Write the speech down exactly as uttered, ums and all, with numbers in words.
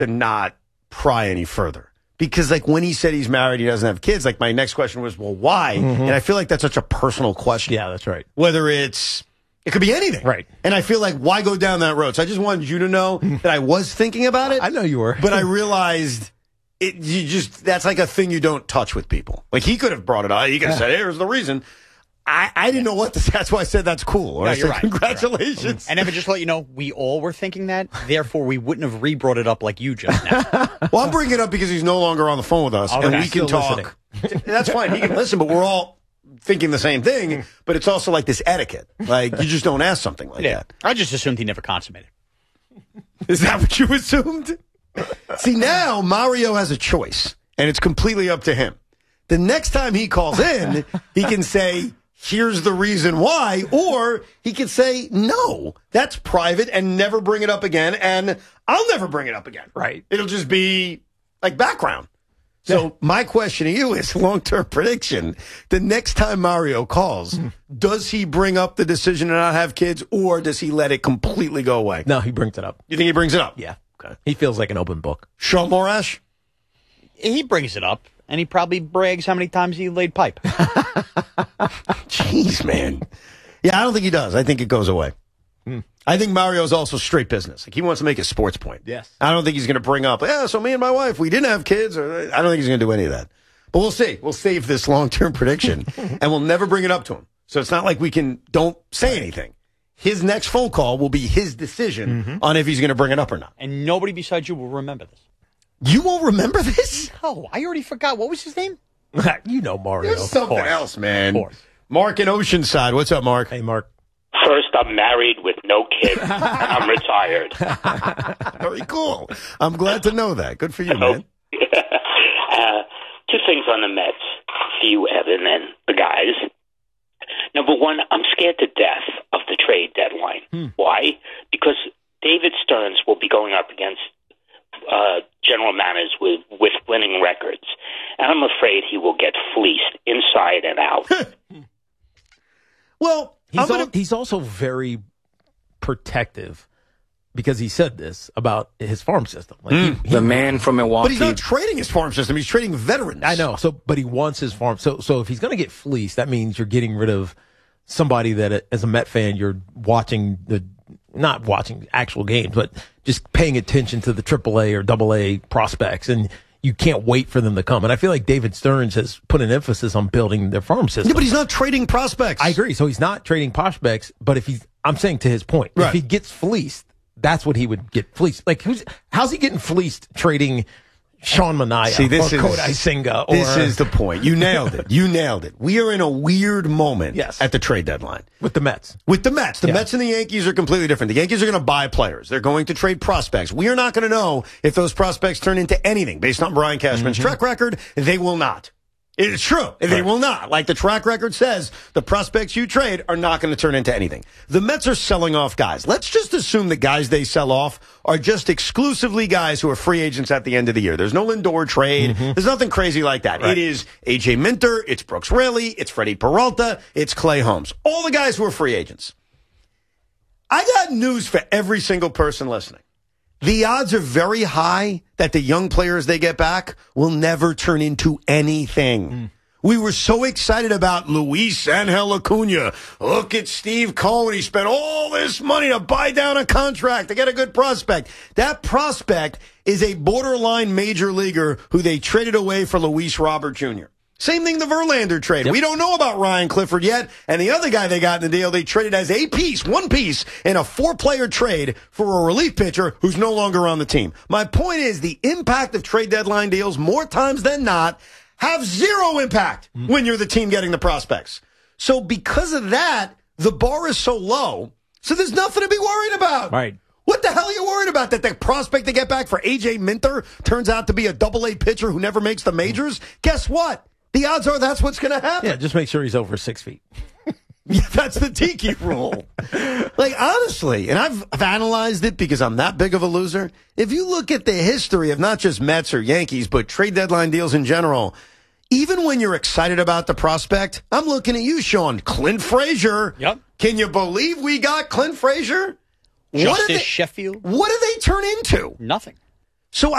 to not pry any further. Because, like, when he said he's married, he doesn't have kids, like, my next question was, well, why? Mm-hmm. And I feel like that's such a personal question. Yeah, that's right. Whether it's, it could be anything. Right. And I feel like, why go down that road? So I just wanted you to know that I was thinking about it. I know you were. But I realized it, you just, that's like a thing you don't touch with people. Like, he could have brought it up. He could have said, here's the reason. I, I didn't know what to say. That's why I said that's cool. Or no, I you're said, right. congratulations. You're right. And Evan, just to let you know, we all were thinking that. Therefore, we wouldn't have re-brought it up like you just now. Well, I'm bringing it up because he's no longer on the phone with us, Okay. and we can Still talk. That's fine. He can listen, but we're all thinking the same thing. But it's also like this etiquette. Like, you just don't ask something like Yeah. that. I just assumed he never consummated. Is that what you assumed? See, now Mario has a choice, and it's completely up to him. The next time he calls in, he can say, here's the reason why, or he could say, no, that's private and never bring it up again, and I'll never bring it up again. Right. It'll just be like background. So yeah. My question to you is long-term prediction. The next time Mario calls, mm. does he bring up the decision to not have kids, or does he let it completely go away? No, he brings it up. You think he brings it up? Yeah. Okay. He feels like an open book. Sean Morash? He brings it up. And he probably brags how many times he laid pipe. Jeez, man. Yeah, I don't think he does. I think it goes away. Mm. I think Mario's also straight business. Like, he wants to make a sports point. Yes. I don't think he's going to bring up, yeah, so me and my wife, we didn't have kids. Or I don't think he's going to do any of that. But we'll see. We'll save this long-term prediction, and we'll never bring it up to him. So it's not like we can, don't say anything. His next phone call will be his decision mm-hmm. on if he's going to bring it up or not. And nobody besides you will remember this. You won't remember this? No, I already forgot. What was his name? You know Mario. There's something of else, man. Of course. Mark in Oceanside. What's up, Mark? Hey, Mark. First, I'm married with no kids, and I'm retired. Very cool. I'm glad to know that. Good for you, so, man. uh, two things on the Mets for you, Evan, and the guys. Number one, I'm scared to death of the trade deadline. Hmm. Why? Because David Stearns will be going up against Uh, general managers with, with winning records. And I'm afraid he will get fleeced inside and out. Well, he's, gonna... al- he's also very protective because he said this about his farm system. Like mm. he, he, the man from Milwaukee. But he's not trading his farm system. He's trading veterans. I know. So, but he wants his farm. So, so if he's going to get fleeced, that means you're getting rid of somebody that, as a Met fan, you're watching the, not watching actual games, but just paying attention to the triple A or double A prospects, and you can't wait for them to come. And I feel like David Stearns has put an emphasis on building their farm system. Yeah, but he's not trading prospects. I agree. So he's not trading prospects, but if he's, I'm saying to his point, right. if he gets fleeced, that's what he would get fleeced. Like, who's, how's he getting fleeced trading Sean Manaea See, this or is, Kodai Senga? Or, this is the point. You nailed it. You nailed it. We are in a weird moment yes. at the trade deadline. With the Mets. With the Mets. The yeah. Mets and the Yankees are completely different. The Yankees are going to buy players. They're going to trade prospects. We are not going to know if those prospects turn into anything. Based on Brian Cashman's mm-hmm. track record, they will not. It's true. Right. They will not. Like the track record says, the prospects you trade are not going to turn into anything. The Mets are selling off guys. Let's just assume the guys they sell off are just exclusively guys who are free agents at the end of the year. There's no Lindor trade. Mm-hmm. There's nothing crazy like that. Right. It is A J Minter. It's Brooks Raley. It's Freddie Peralta. It's Clay Holmes. All the guys who are free agents. I got news for every single person listening. The odds are very high that the young players they get back will never turn into anything. Mm. We were so excited about Luis Angel Acuna. Look at Steve Cohen. He spent all this money to buy down a contract to get a good prospect. That prospect is a borderline major leaguer who they traded away for Luis Robert Junior Same thing the Verlander trade. Yep. We don't know about Ryan Clifford yet. And the other guy they got in the deal, they traded as a piece, one piece, in a four-player trade for a relief pitcher who's no longer on the team. My point is the impact of trade deadline deals, more times than not, have zero impact mm. when you're the team getting the prospects. So because of that, the bar is so low, so there's nothing to be worried about. Right. What the hell are you worried about? That the prospect they get back for A J Minter turns out to be a double-A pitcher who never makes the majors? Mm. Guess what? The odds are that's what's going to happen. Yeah, just make sure he's over six feet. Yeah, that's the tiki rule. Like, honestly, and I've, I've analyzed it because I'm that big of a loser. If you look at the history of not just Mets or Yankees, but trade deadline deals in general, even when you're excited about the prospect, I'm looking at you, Sean. Clint Frazier. Yep. Can you believe we got Clint Frazier? Justice what they, Sheffield. What do they turn into? Nothing. So